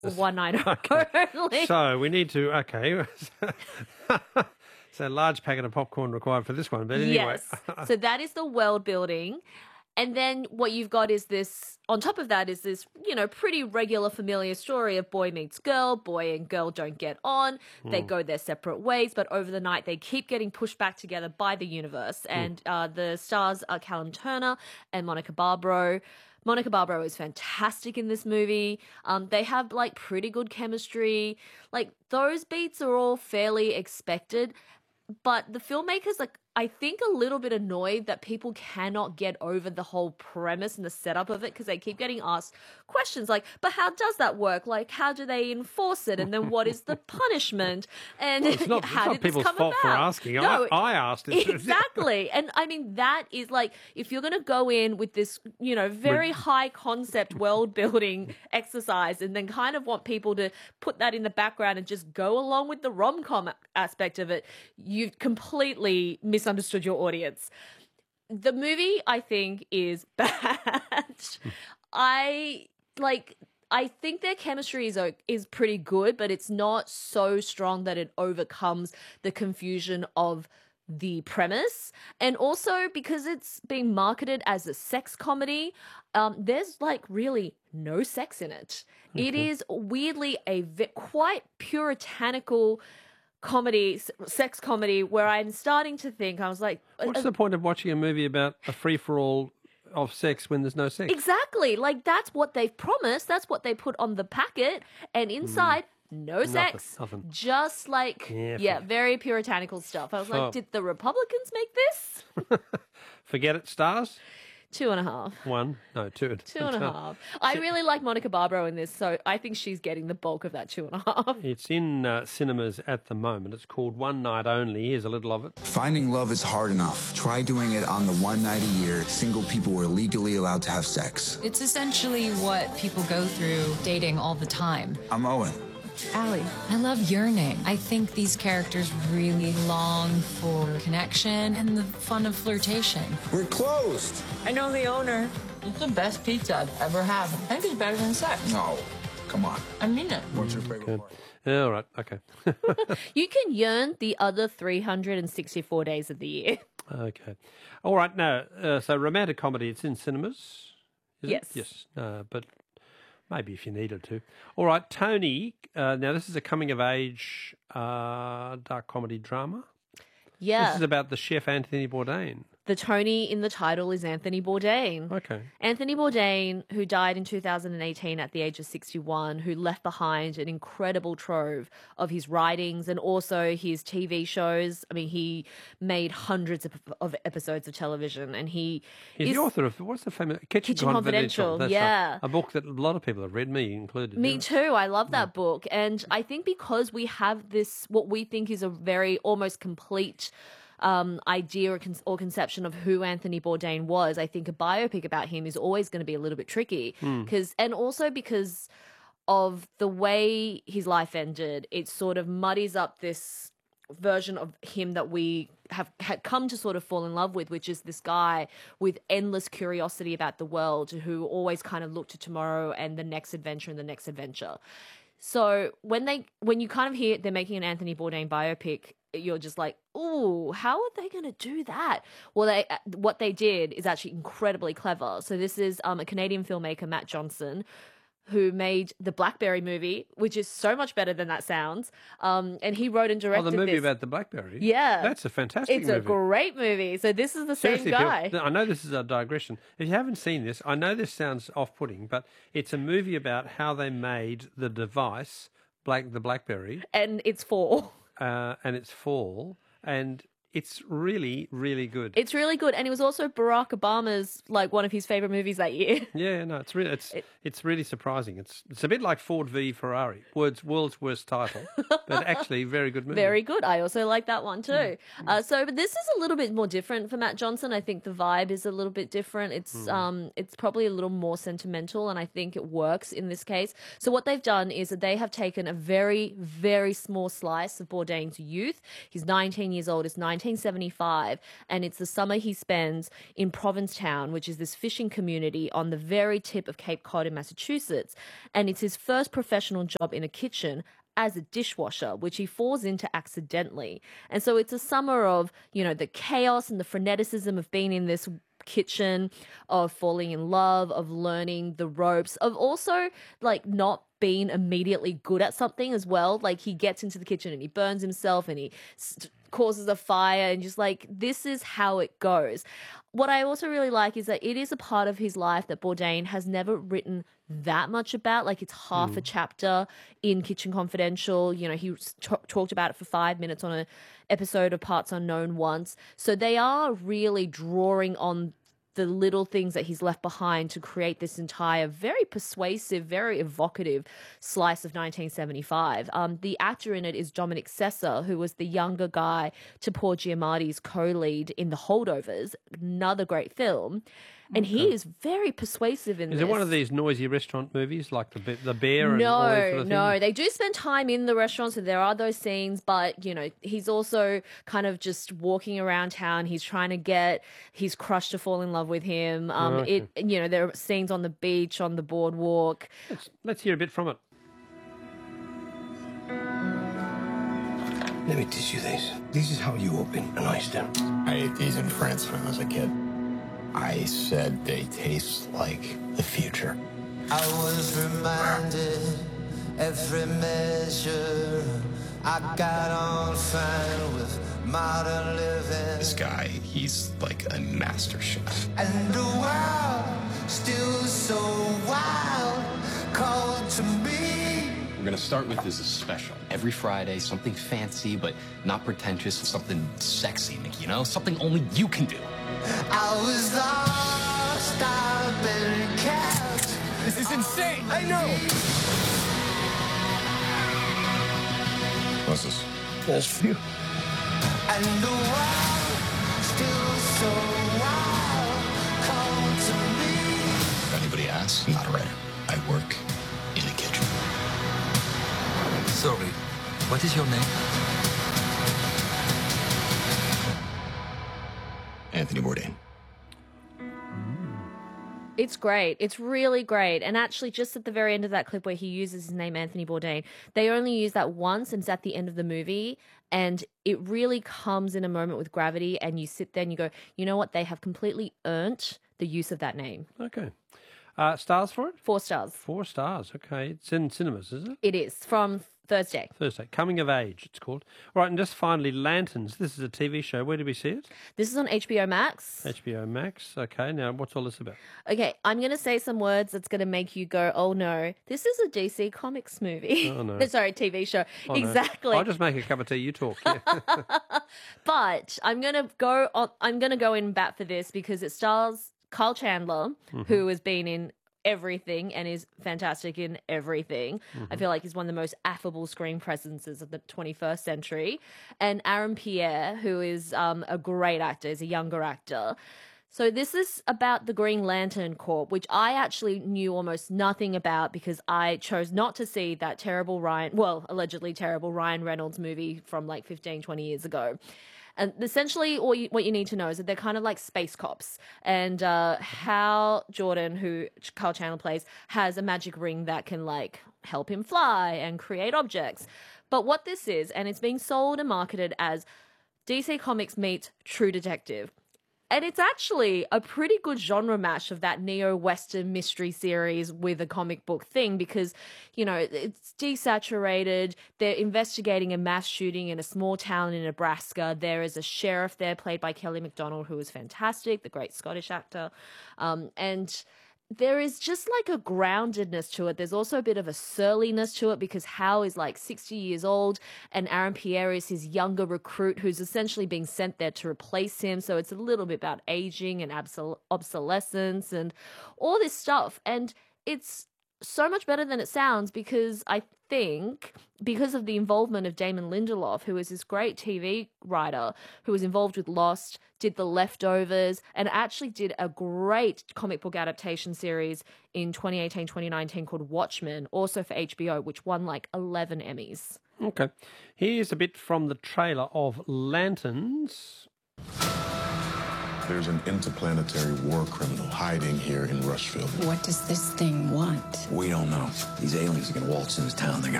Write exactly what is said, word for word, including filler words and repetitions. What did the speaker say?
one night Okay. only. So we need to, okay. So large packet of popcorn required for this one. But anyway. Yes. So that is the world building. And then what you've got is this, on top of that is this, you know, pretty regular familiar story of boy meets girl, boy and girl don't get on, they Mm. go their separate ways, but over the night they keep getting pushed back together by the universe. And uh, the stars are Callum Turner and Monica Barbaro. Monica Barbaro is fantastic in this movie. Um, they have like pretty good chemistry. Like those beats are all fairly expected. But the filmmakers, like, I think a little bit annoyed that people cannot get over the whole premise and the setup of it because they keep getting asked questions like, but how does that work? Like, how do they enforce it? And then what is the punishment? And Well, it's not, how it's not did this people's come fault about? for asking. No, I, I asked it. exactly. And I mean, that is like, if you're going to go in with this, you know, very high concept world building exercise and then kind of want people to put that in the background and just go along with the rom-com aspect of it, you've completely misunderstood your audience. The movie, I think, is bad. I like I think their chemistry is o- is pretty good, but it's not so strong that it overcomes the confusion of the premise. And also because it's being marketed as a sex comedy, um, there's like really no sex in it. Okay. It is weirdly a vi- quite puritanical comedy, s- sex comedy, where I'm starting to think, I was like, What's uh, the point of watching a movie about a free-for-all of sex when there's no sex? exactly, like that's what they've promised, that's what they put on the packet, and inside, no sex. nothing. Just like, Yeah, yeah, forget- very puritanical stuff. I was like, Oh. did the Republicans make this? Forget it, stars? Two and a half. One. No, two. Two and a half. I really like Monica Barbaro in this, so I think she's getting the bulk of that two and a half. It's in uh, cinemas at the moment. It's called One Night Only. Here's a little of it. Finding love is hard enough. Try doing it on the one night a year single people were legally allowed to have sex. It's essentially what people go through dating all the time. I'm Owen. Allie. I love yearning. I think these characters really long for connection and the fun of flirtation. We're closed. I know the owner. It's the best pizza I've ever had. I think it's better than sex. No, come on. I mean it. What's your favorite part? Yeah, all right. Okay. You can yearn the other three hundred sixty-four days of the year. Okay. All right. Now, uh, so romantic comedy, it's in cinemas? Is Yes. It? Yes. Uh, but maybe if you needed to. All right. Tony, uh, now this is a coming-of-age uh, dark comedy drama. Yeah. This is about the chef Anthony Bourdain. The Tony in the title is Anthony Bourdain. Okay. Anthony Bourdain, who died in two thousand eighteen at the age of sixty-one, who left behind an incredible trove of his writings and also his T V shows. I mean, he made hundreds of, of episodes of television, and he He's is the author of, what's the famous, Kitchen, Kitchen Confidential, That's yeah. right. A book that a lot of people have read, me included. Me yeah. too. I love that book. And I think because we have this, what we think is a very almost complete um, idea or, con- or conception of who Anthony Bourdain was, I think a biopic about him is always going to be a little bit tricky. Because, and also because of the way his life ended, it sort of muddies up this version of him that we have had come to sort of fall in love with, which is this guy with endless curiosity about the world who always kind of looked to tomorrow and the next adventure and the next adventure. So when they when you kind of hear they're making an Anthony Bourdain biopic, you're just like, ooh, how are they going to do that? Well, they what they did is actually incredibly clever. So this is um, a Canadian filmmaker, Matt Johnson, who made the Blackberry movie, which is so much better than that sounds. Um, and he wrote and Oh, directed the movie this. about the BlackBerry? Yeah. That's a fantastic It's movie. a great movie. So this is the Seriously, same if guy. you- I know this is a digression. If you haven't seen this, I know this sounds off-putting, but it's a movie about how they made the device, Black the BlackBerry, And it's four. uh, and its fall, and it's really, really good. It's really good. And it was also Barack Obama's, like, one of his favorite movies that year. Yeah, no, it's really it's it's really surprising. It's it's a bit like Ford v Ferrari, world's world's worst title, but actually very good movie. Very good. I also like that one too. Mm. Uh, so, but this is a little bit more different for Matt Johnson. I think the vibe is a little bit different. It's Mm. um, it's probably a little more sentimental, and I think it works in this case. So, what they've done is that they have taken a very, very small slice of Bourdain's youth. He's nineteen years old. His nineteen nineteen seventy-five, and it's the summer he spends in Provincetown, which is this fishing community on the very tip of Cape Cod in Massachusetts. And it's his first professional job in a kitchen as a dishwasher, which he falls into accidentally. And so it's a summer of, you know, the chaos and the freneticism of being in this kitchen, of falling in love, of learning the ropes, of also like not being immediately good at something as well. Like he gets into the kitchen and he burns himself and he st- causes a fire, and just like, this is how it goes. What I also really like is that it is a part of his life that Bourdain has never written that much about. Like it's half mm. a chapter in Kitchen Confidential. You know, he t- talked about it for five minutes on an episode of Parts Unknown once. So they are really drawing on the little things that he's left behind to create this entire very persuasive, very evocative slice of nineteen seventy-five. Um, the actor in it is Dominic Sessa, who was the younger guy to Paul Giamatti's co-lead in The Holdovers, another great film. And okay. he is very persuasive in is this. Is it one of these noisy restaurant movies like the the Bear and no, all these sort of no. things? They do spend time in the restaurants, so there are those scenes. But you know, he's also kind of just walking around town. He's trying to get his crush to fall in love with him. Um, oh, okay. It, you know, there are scenes on the beach, on the boardwalk. Let's, let's hear a bit from it. Let me teach you this. This is how you open an oyster. I ate these in France when I was a kid. I said they taste like the future. I was reminded every measure I got on fine with modern living. This guy, he's like a master chef. And the world still so wild called to me. We're gonna start with this special. Every Friday, something fancy but not pretentious, something sexy, Nick, you know? Something only you can do. I was lost, I've been kept. This is insane! I know! What's this? That's for you. And the world still so wild, called to me. If anybody asks, I'm not a writer. I work in a kitchen. Sorry, what is your name? Anthony Bourdain. It's great. It's really great. And actually, just at the very end of that clip where he uses his name, Anthony Bourdain, they only use that once, and it's at the end of the movie. And it really comes in a moment with gravity, and you sit there and you go, you know what? They have completely earned the use of that name. Okay. Uh, stars for it? Four stars. Four stars. Okay. It's in cinemas, is it? It is, from Thursday. Thursday. Coming of Age, it's called. All right, and just finally, Lanterns. This is a T V show. Where did we see it? This is on H B O Max. H B O Max. Okay, now what's all this about? Okay, I'm going to say some words that's going to make you go, oh no, this is a D C Comics movie. Oh no. Sorry, T V show. Oh, exactly. No. I'll just make a cup of tea, you talk. Yeah. But I'm going to go on, I'm going to go in bat for this because it stars Kyle Chandler, mm-hmm. who has been in everything and is fantastic in everything. Mm-hmm. I feel like he's one of the most affable screen presences of the twenty-first century. And Aaron Pierre, who is um, a great actor, is a younger actor. So this is about the Green Lantern Corps, which I actually knew almost nothing about because I chose not to see that terrible Ryan, well, allegedly terrible Ryan Reynolds movie from like fifteen, twenty years ago. And essentially, all you, what you need to know is that they're kind of like space cops. And uh, Hal Jordan, who Kyle Chandler plays, has a magic ring that can like help him fly and create objects. But what this is, and it's being sold and marketed as D C Comics meets True Detective. And it's actually a pretty good genre mash of that neo-Western mystery series with a comic book thing because, you know, it's desaturated. They're investigating a mass shooting in a small town in Nebraska. There is a sheriff there played by Kelly MacDonald, who is fantastic, the great Scottish actor. Um, and there is just like a groundedness to it. There's also a bit of a surliness to it because Hal is like sixty years old and Aaron Pierre is his younger recruit who's essentially being sent there to replace him. So it's a little bit about aging and obsol- obsolescence and all this stuff. And it's so much better than it sounds, because I think because of the involvement of Damon Lindelof, who is this great T V writer who was involved with Lost, did The Leftovers, and actually did a great comic book adaptation series in twenty eighteen, twenty nineteen called Watchmen, also for H B O, which won like eleven Emmys. Okay. Here's a bit from the trailer of Lanterns. There's an interplanetary war criminal hiding here in Rushville. What does this thing want? We don't know. These aliens are gonna waltz into town. They're gonna